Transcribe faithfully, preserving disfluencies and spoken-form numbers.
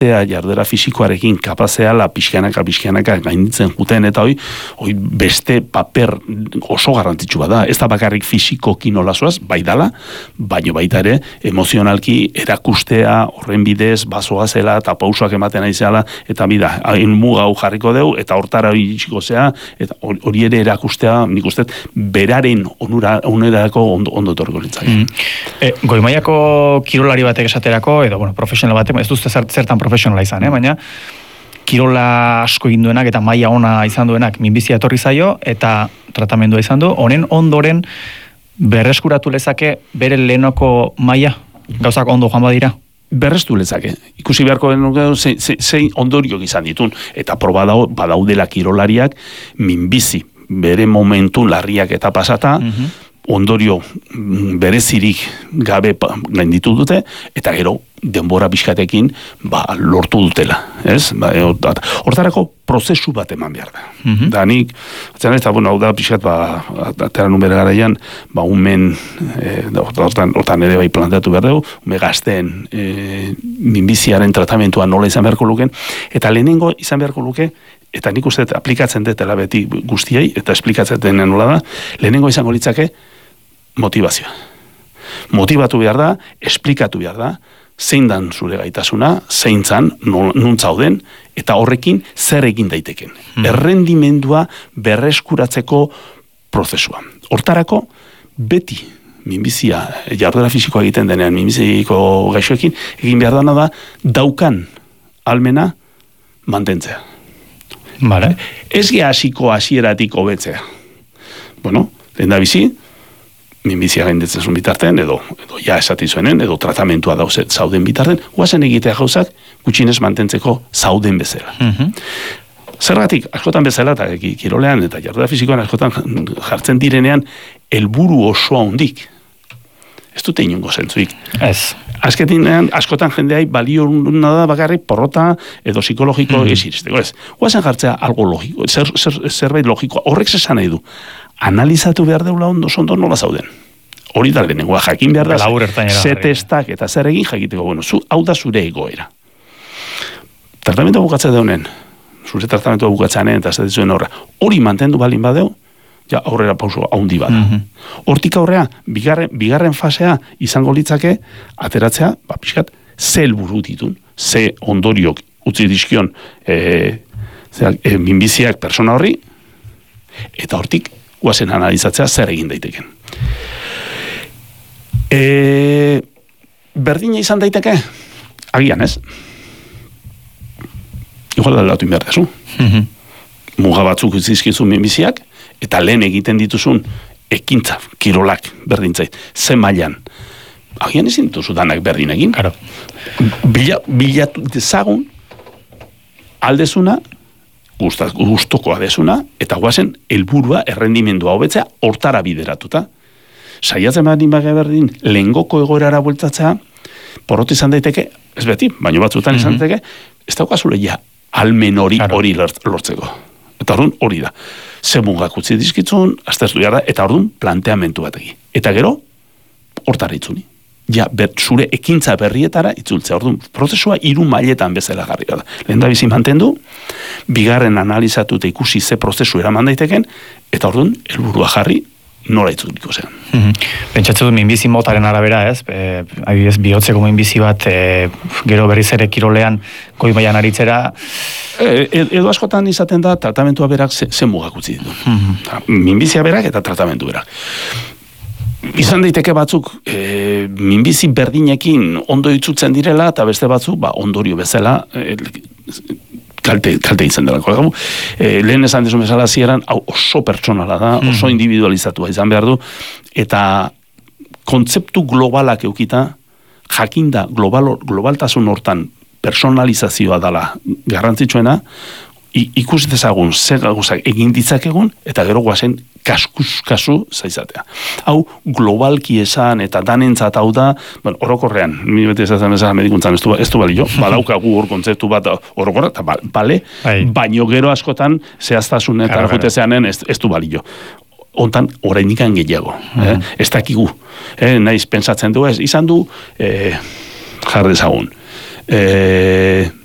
jarduera fisikoarekin kapazeala pixkanaka pixkanaka gainditzen juten eta hoi, hoi beste paper oso garrantzitsua da. Ez da bakarrik fisikoki nolazoaz, bai dala, baino baita ere emozionalki erakustea horren bidez bazoa zela eta pausoak ematen aizela eta bida, hain muga hau jarriko deu eta hortara hori itxiko zea eta hori ere erakustea, nik uste, beraren onura, onerako ondo, ondo torriko litzak. Mm. E, Goimaiako kirolari batek esaterako, edo bueno, profesional batek, ez duzte zertan profesionala izan, eh? Baina kirola asko egin duenak eta maila ona izan duenak minbizia etorri zaio eta tratamendua izan du, honen ondoren berreskuratu lezake bere lehenoko maila, gauzak ondo joan badira? Berrestu lezake. Ikusi beharko zein ze, ze ondoriok izan ditun eta proba dago badaudela kirolariak minbizi bere momentu larriak eta pasata, mm-hmm. ondorio berezirik gabe gainditu dute, eta gero denbora bizkatekin ba, lortu dutela. Ez? Ba, hortarako prozesu bat eman behar da. Mm-hmm. Da nik, atzen ez, bueno, hau da bizkat, ba, ateran unbere garaian, ba, unmen, e, hortan, hortan ere bai planteatu behar dugu, ume gazten e, minbiziaren tratamentua nola izan beharko luken, eta lehenengo izan beharko luke, eta nik uste aplikatzen detela beti guztiei, eta esplikatzen denen nola da, lehenengo izango litzake motivazioa. Motivatu behar da, esplikatu behar da, zein dan zure gaitasuna, zein zan, nun zauden, eta horrekin zer egin daiteken. Hmm. Errendimendua berreskuratzeko prozesua. Hortarako, beti minbizia, jarduera fisikoa egiten denean, minbiziko gaixoekin, egin behar dana da, daukan almena mantentzea. Vale. Ez gea hasiko hasieratik hobetzea. Bueno, lehen da bizi, minbizia gainditzen zuen bitarten, edo, edo ja esati zuenen, edo tratamentua dauze zauden bitarten, guazen egitea gauzak gutxinez mantentzeko zauden bezala. Mm-hmm. Zergatik, askotan bezala, eta kirolean, eta jarduera fisikoan askotan jartzen direnean, helburu oso handik. Ez dute inongo zentzuik. Ez. Azketinean, askotan jendeai balio da bakarrik porrota edo psikologiko mm-hmm. esiristeko. Ez, guazen jartzea algo logiko, zer, zer, zerbait logikoa. Horrek zesan nahi du. Analizatu behar deula ondo ondo nola zauden. Hori da lehenengoa, jakin behar da, ze testak eta zer egin jakiteko. Bueno, zu, hau da zure egoera. Tratamentua bukatzea deunen, zure tratamentua bukatzeanen eta ez zuen horra. Hori mantendu balin badeu, ja aurrera pauso haundi bada. Mm-hmm. Hortik aurrea, bigarren, bigarren fasea izango litzake, ateratzea, ba, pixkat, ze helburu ditun, ze ondoriok utzi dizkion e, ze, e, minbiziak persona horri, eta hortik, guazen analizatzea zer egin daiteken. E, berdina izan daiteke? Agian ez. Igual da aldatu inberdezu. Mm-hmm. Muga batzuk izizkizu minbiziak, eta lehen egiten dituzun ekintza, kirolak berdintzait, ze mailan. Agian ezin dituzu danak berdin egin. Claro. Bila, bilatu dezagun aldezuna, gustokoa desuna, eta guazen helburua errendimendua hobetzea hortara bideratuta. Saiatzen badin baga berdin, lehengoko egoerara bueltatzea, porrot izan daiteke, ez beti, baino batzutan mm-hmm. izan daiteke, ez daukazule ja almen hori claro. hori lortzeko. Eta orduan hori da. Ze mugak utzi dizkitzun, aztertu behar da, eta orduan planteamentu bat egi. Eta gero, hortara itzuli. Ja, ber, zure ekintza berrietara itzultzea. Orduan, prozesua hiru mailetan bezala jarri da. Lehen da bizi mantendu, bigarren analizatu eta ikusi ze prozesu eraman daiteken, eta orduan, helburua jarri, nola itzuliko zen. Mm-hmm. Pentsatzen du minbizi motaren arabera, ez? E, adibidez, bihotzeko minbizi bat, e, gero berriz ere kirolean goi mailan aritzera. E, edo askotan izaten da, tratamentua berak ze, ze mugak utzi ditu. Mm-hmm. Minbizia berak eta tratamentu berak. Izan daiteke batzuk e, minbizi berdinekin ondo itzutzen direla, eta beste batzuk, ba, ondorio bezala, e, kalte, kalte izan dela. E, lehen esan desu bezala zieran, hau oso pertsonala da, oso individualizatua izan behar du, eta kontzeptu globalak eukita, jakinda global, globaltasun hortan personalizazioa dela garrantzitsuena, ikusi dezagun zer gauzak egin ditzakegun, eta gero guazen kaskuz kasu zaizatea. Hau globalki esan eta danentzat hau da, bueno, orokorrean, mi beti ezatzen bezala medikuntzan ez du, ez du balio, badaukagu hor kontzeptu bat orokorra, eta bale, baino gero askotan zehaztasun eta jutezeanen ez, ez du balio. Hontan oraindik gehiago, eh? Ez dakigu, eh? Naiz pentsatzen du, ez izan du, eh, jar dezagun, eh,